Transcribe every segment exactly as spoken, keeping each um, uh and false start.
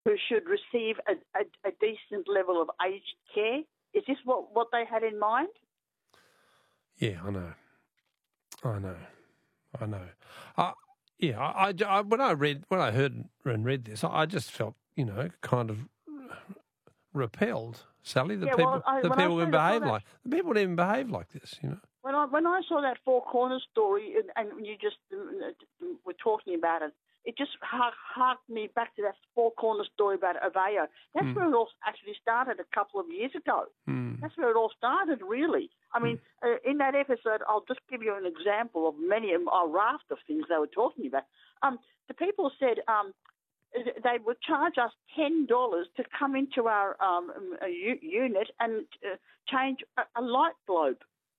who should receive a, a, a decent level of aged care? Is this what, what they had in mind? Yeah, I know. I know. I know. I, yeah, I, I, I, when I read, when I heard and read this, I, I just felt, you know, kind of repelled, Sally. The Yeah, people, well, I, the when I people say wouldn't that- behave well, like the people wouldn't even behave like this, you know. When I when I saw that Four Corners story and, and you just uh, were talking about it, it just hark, harked me back to that Four Corners story about Aveo. That's Mm. where it all actually started a couple of years ago. Mm. That's where it all started, really. I mean, mm. uh, in that episode, I'll just give you an example of many, a raft of things they were talking about. Um, the people said um, they would charge us ten dollars to come into our um, u- unit and uh, change a, a light globe.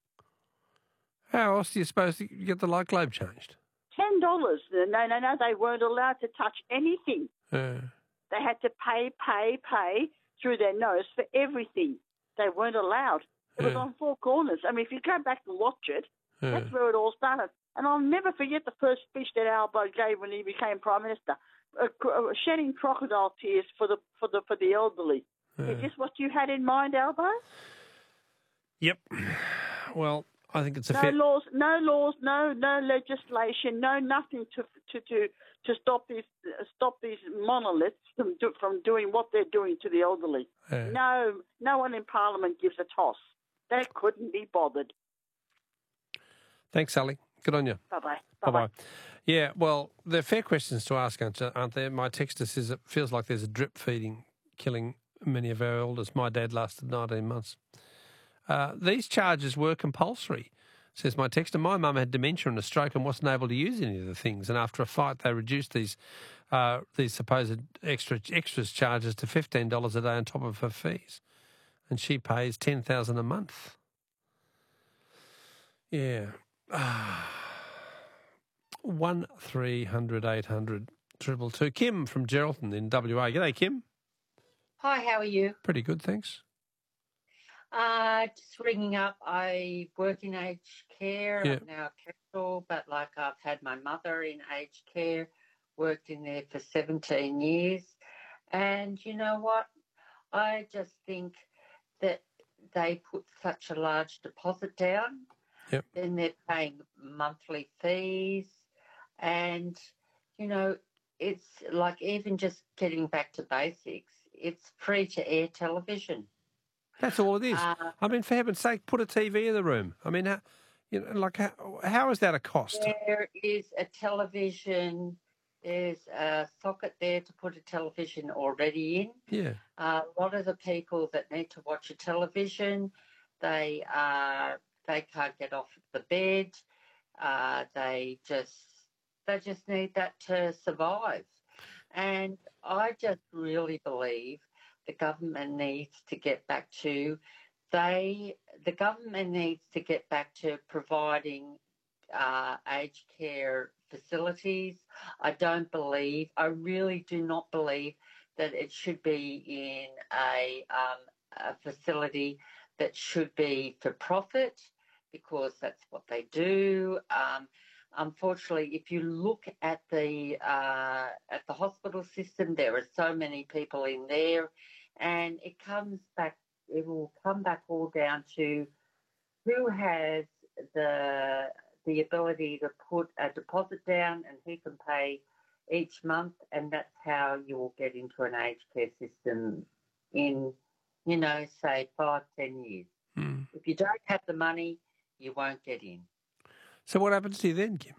How else are you supposed to get the light globe changed? Ten dollars. No, no, no. They weren't allowed to touch anything. Uh, They had to pay, pay, pay through their nose for everything. They weren't allowed. It was uh, on Four Corners. I mean, if you go back and watch it, uh, that's where it all started. And I'll never forget the first speech that Albo gave when he became Prime Minister, uh, uh, shedding crocodile tears for the for the for the elderly. uh, Is this what you had in mind, Albo? Yep. Well, I think it's a no fair... laws, no laws, no no legislation, no nothing to to to, to stop these uh, stop these monoliths from do, from doing what they're doing to the elderly. Uh, no, no one in Parliament gives a toss. They couldn't be bothered. Thanks, Sally. Good on you. Bye bye. Bye bye. Yeah, well, they're fair questions to ask, aren't there? My texter says it feels like there's a drip feeding killing many of our elders. My dad lasted nineteen months. Uh, these charges were compulsory, says my texter. My mum had dementia and a stroke and wasn't able to use any of the things. And after a fight, they reduced these uh, these supposed extra extras charges to fifteen dollars a day on top of her fees. And she pays ten thousand dollars a month. Yeah. One three hundred eight hundred triple two. Kim from Geraldton in W A. G'day, Kim. Hi, how are you? Pretty good, thanks. Uh, just ringing up. I work in aged care. Yeah. I'm now a council, but like I've had my mother in aged care, worked in there for seventeen years. And you know what? I just think that they put such a large deposit down. Yep. Then they're paying monthly fees. And, you know, it's like even just getting back to basics, it's free to air television. That's all it is. Uh, I mean, for heaven's sake, put a T V in the room. I mean, how, you know, like how, how is that a cost? There is a television. There's a socket there to put a television already in. Yeah. Uh, a lot of the people that need to watch a television, they uh, they can't get off the bed. Uh, they just they just need that to survive. And I just really believe the government needs to get back to they the government needs to get back to providing uh, aged care facilities. I don't believe, I really do not believe that it should be in a, um, a facility that should be for profit, because that's what they do. Um, unfortunately, if you look at the uh, at the hospital system, there are so many people in there, and it comes back. It will come back all down to who has the the ability to put a deposit down and who can pay each month, and that's how you will get into an aged care system in, you know, say five, ten years. Mm. If you don't have the money, you won't get in. So what happens to you then, Kim?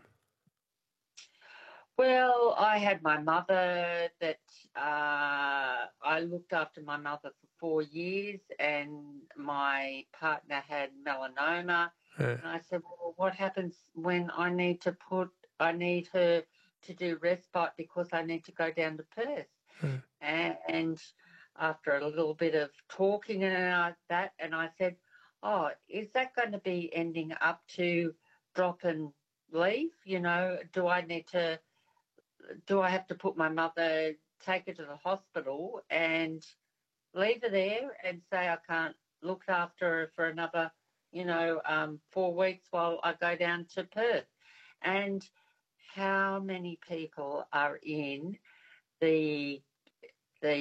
Well, I had my mother that uh, I looked after my mother for four years, and my partner had melanoma. Uh, And I said, well, what happens when I need to put, I need her to do respite because I need to go down to Perth. uh, And, and after a little bit of talking and like that, and I said, oh, is that going to be ending up to drop and leave? You know, do I need to, do I have to put my mother, take her to the hospital and leave her there and say I can't look after her for another, you know, um, four weeks while I go down to Perth? And how many people are in the